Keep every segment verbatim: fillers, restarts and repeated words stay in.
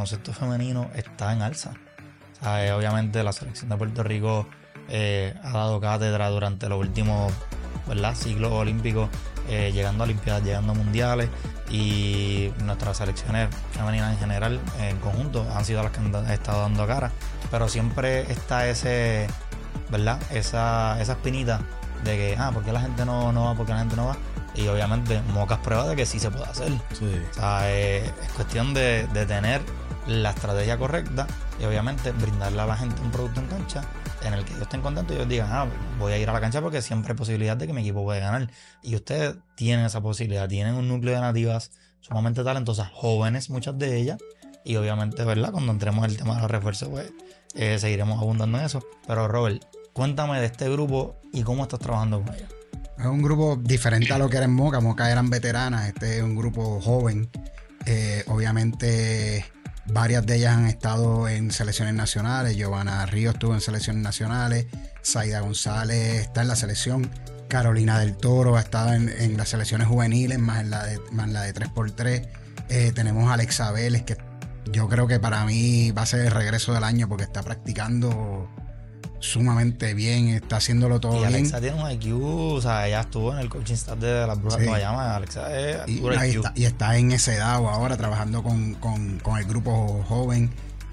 baloncesto femenino está en alza. O sea, eh, obviamente la selección de Puerto Rico eh, ha dado cátedra durante los últimos, ¿verdad?, ciclos olímpicos, eh, llegando a Olimpiadas, llegando a Mundiales, y nuestras selecciones femeninas en general, en conjunto, han sido las que han estado dando cara. Pero siempre está ese, ¿verdad?, esa, esa espinita de que, ah, ¿por qué la gente no, no va? ¿Por qué la gente no va? Y obviamente Mocas prueba de que sí se puede hacer. Sí. O sea, eh, es cuestión de, de tener la estrategia correcta y obviamente brindarle a la gente un producto en cancha en el que ellos estén contentos y ellos digan, ah, voy a ir a la cancha porque siempre hay posibilidad de que mi equipo puede ganar. Y ustedes tienen esa posibilidad, tienen un núcleo de nativas sumamente talentosas, jóvenes, muchas de ellas, y obviamente, ¿verdad?, cuando entremos en el tema de los refuerzos, pues eh, seguiremos abundando en eso. Pero Robert, cuéntame de este grupo y cómo estás trabajando con ellos. Es un grupo diferente a lo que era en Moca. Moca eran veteranas, este es un grupo joven. Eh, obviamente varias de ellas han estado en selecciones nacionales. Giovanna Ríos estuvo en selecciones nacionales, Zaida González está en la selección, Carolina del Toro ha estado en, en las selecciones juveniles, más en la de, más en la de tres por tres. Eh, tenemos a Alexa Vélez, que yo creo que para mí va a ser el regreso del año porque está practicando sumamente bien, está haciéndolo todo y Alexa bien. tiene un I Q, o sea, ella estuvo en el coaching staff de las Brujas de Guayama. Alexa es y, puro y, I Q. está, y está en ese dado ahora trabajando con, con, con el grupo joven,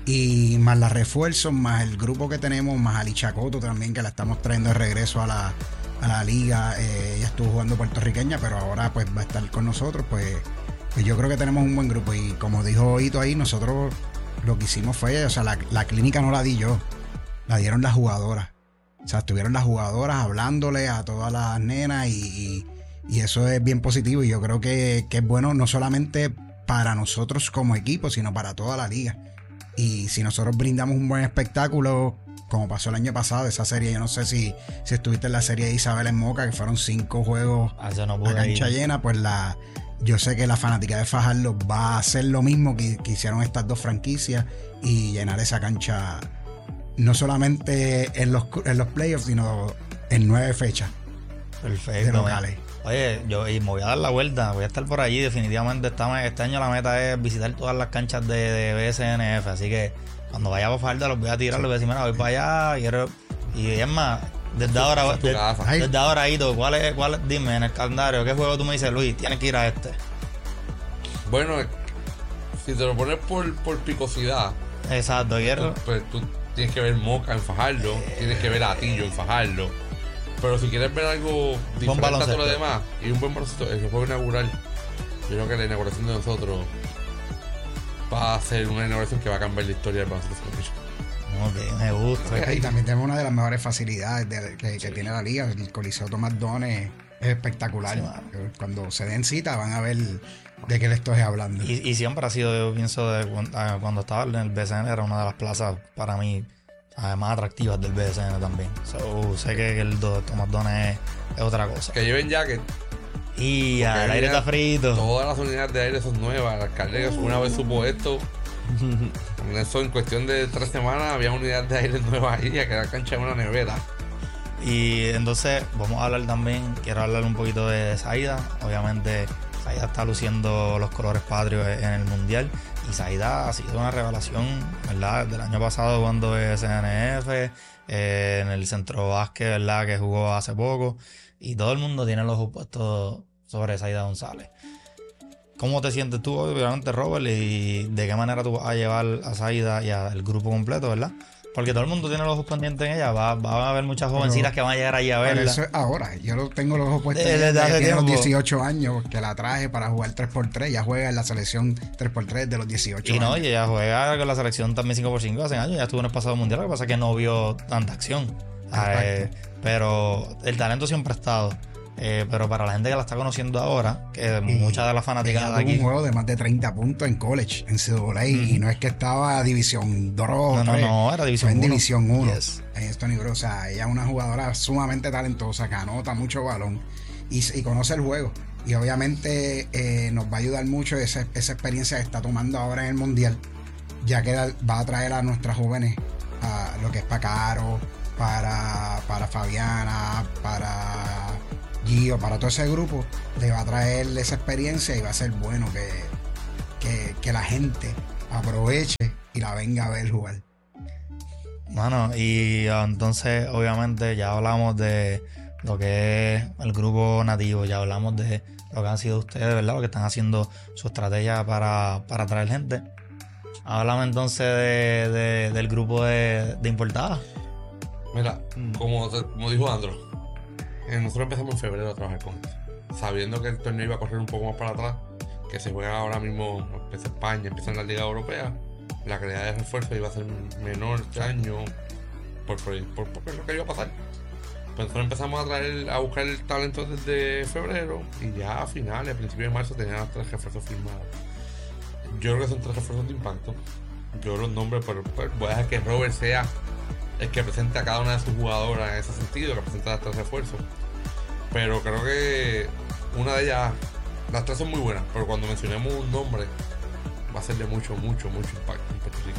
y más los refuerzos, más el grupo que tenemos, más Ali Chacoto también, que la estamos trayendo de regreso a la, a la liga. Eh, ella estuvo jugando puertorriqueña, pero ahora pues va a estar con nosotros. Pues, pues yo creo que tenemos un buen grupo, y como dijo Hito ahí, nosotros lo que hicimos fue, o sea, la, la clínica no la di yo, la dieron las jugadoras. O sea, estuvieron las jugadoras hablándole a todas las nenas, y, y, y eso es bien positivo, y yo creo que, que es bueno no solamente para nosotros como equipo, sino para toda la liga. Y si nosotros brindamos un buen espectáculo, como pasó el año pasado, esa serie, yo no sé si, si estuviste en la serie de Isabel en Moca, que fueron cinco juegos Ah, yo no a pude cancha ir. llena, pues la, yo sé que la fanática de Fajardo va a hacer lo mismo que, que hicieron estas dos franquicias, y llenar esa cancha no solamente en los, en los playoffs, sino en nueve fechas de Perfecto. locales. Oye, yo y me voy a dar la vuelta, voy a estar por allí definitivamente. Esta, este año la meta es visitar todas las canchas de, de B S N F, así que cuando vaya a Fajardo los voy a tirar, Sí. los voy a decir, mira, voy para allá, quiero... Y es más, desde ahora, Esa es tu de- casa. desde ahora, Hito, ¿cuál es, cuál es? Dime en el calendario, ¿qué juego tú me dices, Luis? Tienes que ir a este. Bueno, si te lo pones por, por picosidad, Exacto, quiero... pues tú tienes que ver Moca en Fajardo, tienes que ver a Atillo en Fajardo. Pero si quieres ver algo diferente a todo baloncesto. lo demás y un buen baloncesto, el juego inaugural, yo creo que la inauguración de nosotros va a ser una inauguración que va a cambiar la historia del baloncesto femenino. Ok, me gusta. Y también tenemos una de las mejores facilidades de- que, que tiene la liga. El Coliseo Tomás Dones es espectacular. Sí, mano. Cuando se den cita van a ver de qué le estoy hablando. Y, y siempre ha sido, yo pienso, de, cu- ah, cuando estaba en el B S N era una de las plazas para mí ah, más atractivas del B S N también. So, sé que el do- Tomás Dones es, es otra cosa. Que lleven jacket. Y Porque ah, el ahí aire ya está frito. Todas las unidades de aire son nuevas. El alcalde una vez supo esto. En eso, en cuestión de tres semanas, había unidades de aire nuevas ahí, ya que la cancha en una nevera. Y entonces vamos a hablar también, quiero hablar un poquito de Zaida. Obviamente Zaida está luciendo los colores patrios en el mundial, y Zaida ha sido una revelación, ¿verdad? Del año pasado cuando es S N F, eh, en el centro básquet, ¿verdad? Que jugó hace poco, y todo el mundo tiene los ojos puestos sobre Zaida González. ¿Cómo te sientes tú, obviamente, Robert? Y de qué manera tú vas a llevar a Zaida y al grupo completo, ¿verdad? Porque todo el mundo tiene los ojos pendientes en ella. Va, va a haber muchas jovencitas que van a llegar allí a Pero verla. eso es ahora. Yo lo tengo los ojos puestos Desde desde hace que tiene los tiempo. dieciocho años, que la traje para jugar tres por tres. Ya juega en la selección tres por tres de los dieciocho Y no, años. y ella juega con la selección también cinco por cinco hace años. Ya estuvo en el pasado mundial. Lo que pasa es que no vio tanta acción. Eh, pero el talento siempre ha estado. Eh, pero para la gente que la está conociendo ahora, que Y muchas de las fanáticas Ella de tuvo aquí. un juego de más de treinta puntos en college, en C A A, y no es que estaba división dos No, no, tres, no, era división fue en uno. división uno. Yes. En Stony Brook. O sea, ella es una jugadora sumamente talentosa, que anota mucho balón y, y conoce el juego. Y obviamente eh, nos va a ayudar mucho esa, esa experiencia que está tomando ahora en el mundial, ya que va a traer a nuestras jóvenes a lo que es para Caro, para, para Fabiana, para Gio, para todo ese grupo. Le va a traer esa experiencia y va a ser bueno que, que, que la gente aproveche y la venga a ver jugar. Bueno, y uh, entonces obviamente ya hablamos de lo que es el grupo nativo, ya hablamos de lo que han sido ustedes, ¿verdad? Lo que están haciendo su estrategia para, para atraer gente. Háblame entonces de, de, del grupo de, de importadas. Mira, como, como dijo Andro, eh, nosotros empezamos en febrero a trabajar con esto, sabiendo que el torneo iba a correr un poco más para atrás, que se juega ahora mismo, empieza España, empieza en la Liga Europea, la calidad de refuerzo iba a ser menor este año por, por, por, por lo que iba a pasar. Pues nosotros empezamos a traer, a buscar el talento desde febrero y ya a finales, a principios de marzo tenían los tres refuerzos firmados. Yo creo que son tres refuerzos de impacto. Yo los nombres, pero pues, voy a dejar que Robert sea el que presente a cada una de sus jugadoras en ese sentido, que presente las tres refuerzos. Pero creo que una de ellas, las tres son muy buenas, pero cuando mencionemos un nombre va a ser de mucho, mucho, mucho impacto en Puerto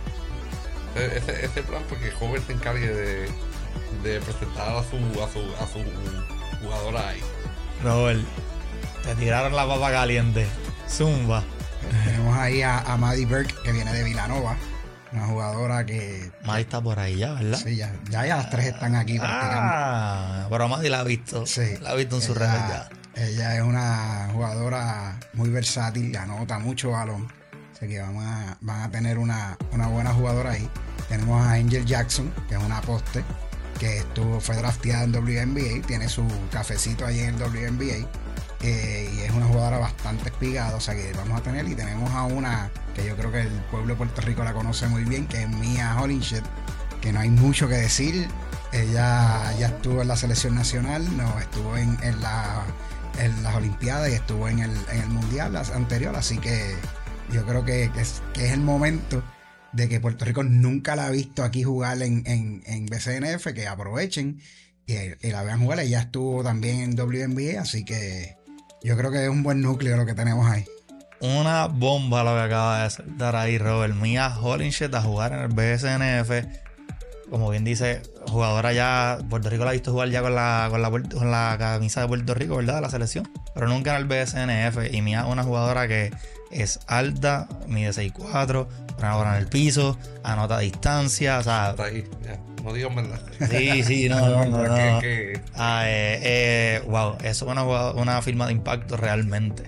Rico. Ese, ese plan, porque Robert se encargue de, de presentar a su, a su, a su jugadora ahí. Robert, te tiraron la papa caliente. Zumba. Tenemos ahí a, a Maddie Burke, que viene de Villanova, una jugadora que... Maddie está por ahí ya, ¿verdad? Sí, ya, ya, ya las tres están aquí practicando. Ah, pero Maddie la ha visto. Sí, la ha visto en su red ya. Ella es una jugadora muy versátil, anota mucho balón. Así que van a, van a tener una, una buena jugadora ahí. Tenemos a Angel Jackson, que es una poste, que estuvo, fue drafteada en W N B A, tiene su cafecito ahí en el W N B A. Eh, y es una jugadora bastante espigada, o sea que vamos a tener, y tenemos a una que yo creo que el pueblo de Puerto Rico la conoce muy bien, que es Mia Hollingshead, que no hay mucho que decir. Ella ya estuvo en la selección nacional, no estuvo en, en, la, en las Olimpiadas y estuvo en el, en el Mundial anterior, así que yo creo que, que, es, que es el momento de que Puerto Rico nunca la ha visto aquí jugar en, en, en B C N F, que aprovechen y, y la vean jugar. Ella estuvo también en W N B A, así que yo creo que es un buen núcleo lo que tenemos ahí. Una bomba lo que acaba de soltar ahí Robert. Mia Hollingshead a jugar en el B S N F. Como bien dice, jugadora ya, Puerto Rico la ha visto jugar ya con la, con la, con la camisa de Puerto Rico, ¿verdad? De la selección. Pero nunca en el B S N F. Y Mia es una jugadora que es alta, mide seis cuatro, una bola en el piso, anota a distancia, o sea... Está ahí, ya. No digo verdad. Sí, sí, no, no, no. no. Que, que... Ah, eh, eh, wow, eso es una, una firma de impacto realmente.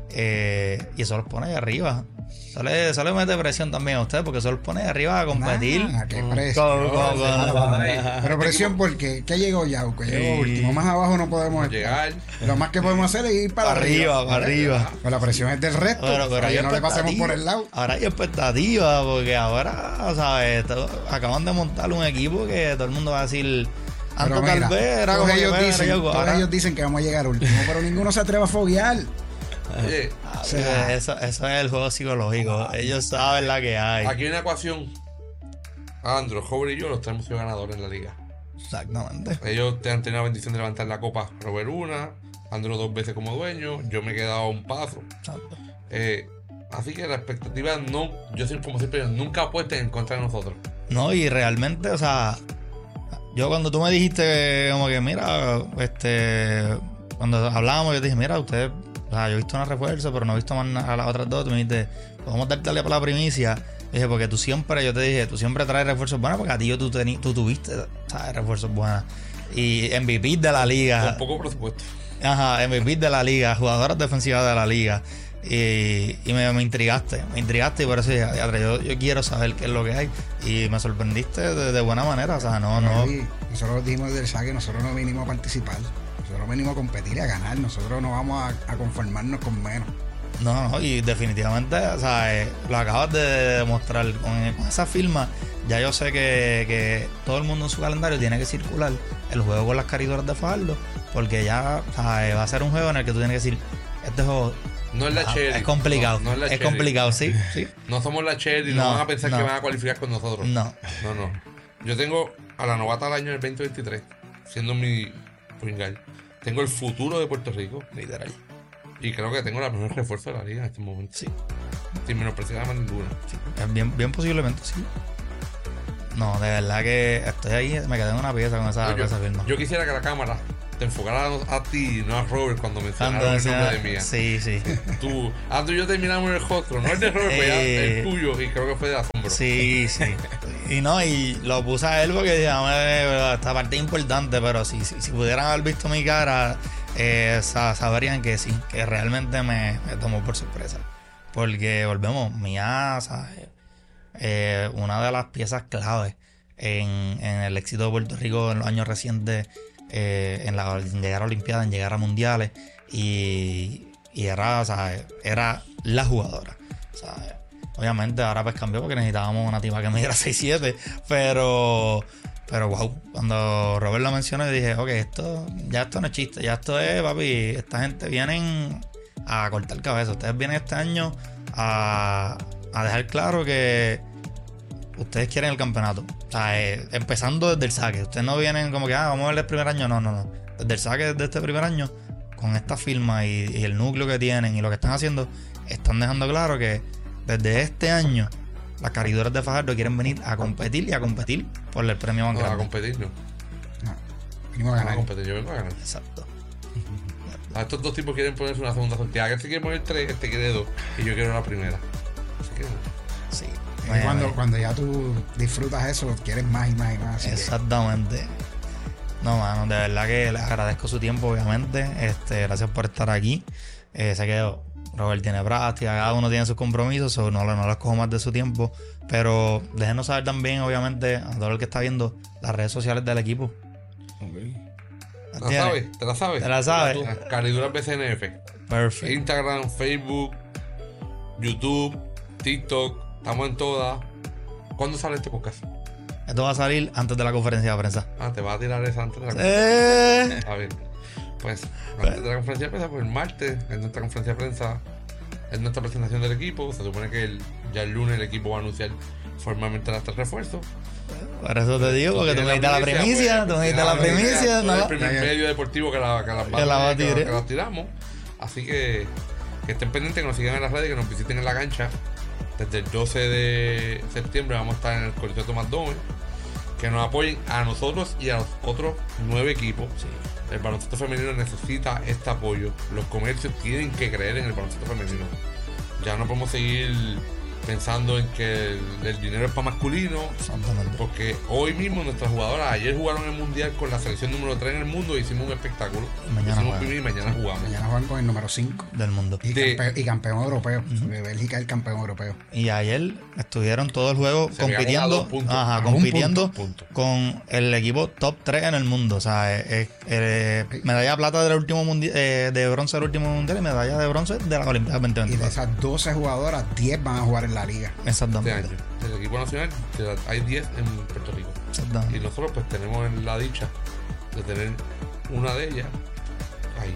Eh, y eso los pone ahí arriba. Eso le, eso le mete presión también a usted, porque eso los pone ahí arriba a competir. Nah, qué presión. Con, con, con, con, Pero presión porque ¿qué llegó Yauco? Llegó Sí. último. Más abajo no podemos llegar. Lo más que podemos hacer es ir para, para arriba, para arriba. Pues la presión es del resto. Pero, pero para hay que no le pasemos por el lado. Ahora hay expectativa, porque ahora, ¿sabes? Todo- acaban de montar un equipo que todo el mundo va a decir. Antes Pero mira, tal vez era todos, como que, ellos bueno, dicen, yo- todos ahora- ellos dicen que vamos a llegar último, pero ninguno se atreve a foguear. Oye, Ah, O sea, eso, eso es el juego psicológico. Ellos saben la que hay. aquí hay una ecuación. Andro, Robert y yo los tres hemos sido ganadores en la liga. Exactamente. Ellos te han tenido la bendición de levantar la copa. Robert una, Andro dos veces como dueño, yo me he quedado a un paso. Exacto. Eh, así que la expectativa no, yo siempre, como siempre, nunca apuesten en contra de nosotros. No, y realmente, o sea, yo cuando tú me dijiste como que, mira, este, cuando hablábamos, yo te dije, mira, usted, o sea, yo he visto una refuerzo, pero no he visto más nada a las otras dos. Tú me dijiste, podemos darte la primicia. Dije, porque tú siempre, yo te dije, tú siempre traes refuerzos buenos, porque a ti yo tú, tení, tú tuviste, ¿sabes? Refuerzos buenos. Y M V P de la liga. Con poco presupuesto. Ajá, M V P de la liga, jugadoras defensivas de la liga. Y, y me, me intrigaste, me intrigaste y por eso dije, "Diadre, yo, yo quiero saber qué es lo que hay". Y me sorprendiste de, de buena manera, o sea, no, no. Y nosotros dijimos del saque, nosotros no vinimos a participar. Nosotros venimos a competir y a ganar. Nosotros no vamos a, a conformarnos con menos. No, no, y definitivamente, o sea, eh, lo acabas de demostrar con, con esa firma. Ya yo sé que, que todo el mundo en su calendario tiene que circular el juego con las caricaturas de Fajardo, porque ya, o sea, eh, va a ser un juego en el que tú tienes que decir, este juego No es la ah, Cherry. es complicado, No, no es la es Cherry. complicado, sí, sí. No somos la Cherry, no, No, van a pensar no. que van a cualificar con nosotros. No, No, no. Yo tengo a la novata del año del veinte veintitrés, siendo mi Pringal. Tengo el futuro de Puerto Rico. literal. Y creo que tengo la mejor refuerzo de la liga en este momento. Sí, Sin menospreciar a ninguna. sí. Bien, bien posiblemente, sí. No, de verdad que estoy ahí, me quedé en una pieza con esa, Yo, con esa firma. yo quisiera que la cámara te enfocaran a, a ti, no a Robert, cuando mencionaron Cuando el nombre menciona- de Mía. Sí, sí. Tú, Andrew y yo terminamos en el rostro, no el de Robert, pero ya Eh. el tuyo, y creo que fue de asombro. Sí, sí. Y no, y lo puse a él porque digamos, eh, esta parte es importante, pero si, si, si pudieran haber visto mi cara, eh, sa- sabrían que sí, que realmente me, me tomó por sorpresa. Porque volvemos, Mía, ¿sabes? Eh, una de las piezas claves en, en el éxito de Puerto Rico en los años recientes, eh, en, la, en llegar a Olimpiadas, en llegar a Mundiales, y, y era, ¿sabes? Era la jugadora, ¿sabes? Obviamente ahora pues cambió porque necesitábamos una tipa que me diera seis siete, pero pero wow, cuando Robert lo mencionó yo dije, ok, esto ya esto no es chiste, ya esto es, papi, esta gente vienen a cortar cabeza, ustedes vienen este año a, a dejar claro que ustedes quieren el campeonato, o sea, eh, empezando desde el saque, ustedes no vienen como que, ah, vamos a ver el primer año, no, no, no, desde el saque desde este primer año, con esta firma y, y el núcleo que tienen y lo que están haciendo, están dejando claro que desde este año, las cariduras de Fajardo quieren venir a competir y a competir por el premio más No, a grande. competir, no. No, venimos a No, a ganar. competir, yo vengo a ganar. Exacto. A estos dos tipos quieren ponerse una segunda sortida. Este quiere poner tres, este quiere dos, y yo quiero la primera. Así que, Sí. Y Me- cuando, me- cuando ya tú disfrutas eso, quieres más y más y más. así que- Exactamente. No, mano, de verdad que les agradezco su tiempo, obviamente. Este, gracias por estar aquí. Eh, sé que Robert tiene práctica, cada uno tiene sus compromisos, so no, no les cojo más de su tiempo. Pero déjenos saber también, obviamente, a todo el que está viendo, las redes sociales del equipo. ¿te la ¿Tienes? sabes? ¿Te la sabes? ¿Te la sabes? Cariduras B C N F. Perfecto. Instagram, Facebook, YouTube, TikTok. Estamos en todas. ¿Cuándo sale este podcast? Esto va a salir antes de la conferencia de prensa. Ah, te vas a tirar esa antes de la conferencia. Eh. A ver. Pues, antes de la conferencia de prensa, pues el martes, es nuestra conferencia de prensa, es nuestra presentación del equipo. Se supone que el- ya el lunes el equipo va a anunciar formalmente los tres refuerzos. Por eso te digo, porque tú me diste la primicia, tú me diste la primicia, Tú no eres la- el primer medio deportivo que la, que la, Que la va a que tirar. que la tiramos. Así que, que estén pendientes, que nos sigan en las redes, que nos visiten en la cancha. Desde el doce de septiembre vamos a estar en el Coliseo Tomás Dome. Que nos apoyen a nosotros y a los otros nueve equipos. El baloncesto femenino necesita este apoyo. Los comercios tienen que creer en el baloncesto femenino. Ya no podemos seguir pensando en que el, el dinero es para masculino. Exactamente. Porque hoy mismo nuestras jugadoras ayer jugaron el mundial con la selección número tres en el mundo. Hicimos un espectáculo. Y mañana hicimos juegan. un y mañana jugamos. Mañana juegan con el número cinco. Del mundo. Y, De- campe- y campeón europeo. Porque Bélgica es el campeón europeo. Y ayer estuvieron todo el juego Se regalan a compitiendo, dos puntos. ajá, A un compitiendo punto, punto. con el equipo top tres en el mundo. O sea, es, es- eh, medalla de plata del último mundial, eh, de bronce del último mundial y medalla de bronce de las Olimpiadas Y de veinte veinticuatro. esas doce jugadoras, diez van a jugar en la liga. Este Exactamente. año. El equipo nacional hay diez en Puerto Rico. Exactamente. Y nosotros pues tenemos la dicha de tener una de ellas ahí.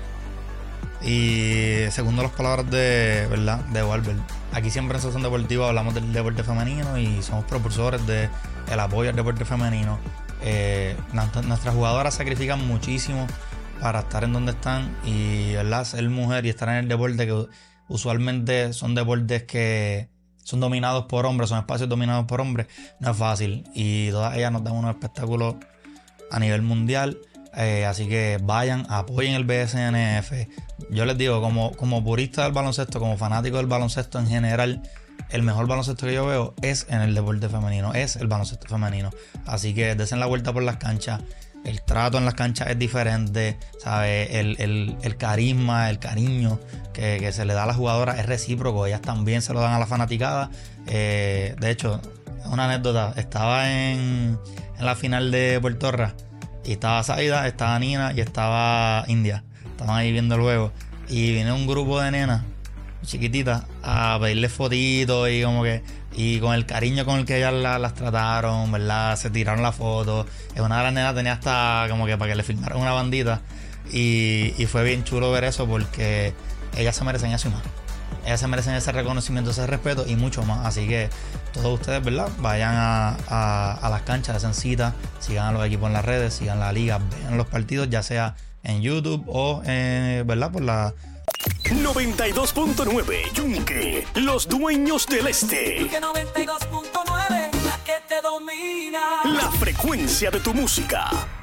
Y segundo las palabras de, ¿verdad?, de Walbert, aquí siempre en Sesión Deportiva hablamos del deporte femenino y somos propulsores del apoyo al deporte femenino. Eh, nuestra- nuestras jugadoras sacrifican muchísimo para estar en donde están y, ¿verdad?, ser mujer y estar en el deporte que usualmente son deportes que son dominados por hombres, son espacios dominados por hombres, no es fácil. Y todas ellas nos dan unos espectáculos a nivel mundial. Eh, así que vayan, apoyen el B S N F. Yo les digo, como, como purista del baloncesto, como fanático del baloncesto en general, el mejor baloncesto que yo veo es en el deporte femenino, es el baloncesto femenino. Así que desen la vuelta por las canchas. El trato en las canchas es diferente, ¿sabes? El, el, el carisma, el cariño que, que se le da a las jugadoras es recíproco. Ellas también se lo dan a la fanaticada. Eh, de hecho, una anécdota. Estaba en, en la final de Puerto Rico y estaba Zaida, estaba Nina y estaba India. Estaban ahí viendo el juego. Y vino un grupo de nenas chiquititas a pedirle fotitos y como que... Y con el cariño con el que ellas la- las trataron, ¿verdad? Se tiraron la foto. Eh, Una de las nenas tenía hasta como que para que le filmaran una bandita. Y, y fue bien chulo ver eso porque ellas se merecen eso y más. Ellas se merecen ese reconocimiento, ese respeto y mucho más. Así que todos ustedes, ¿verdad? Vayan a, a, a las canchas, hacen cita, sigan a los equipos en las redes, sigan la liga, vean los partidos, ya sea en YouTube o, eh, ¿verdad? Por la... noventa y dos punto nueve Yunque, los dueños del este. Que noventa y dos punto nueve, la que te domina. La frecuencia de tu música.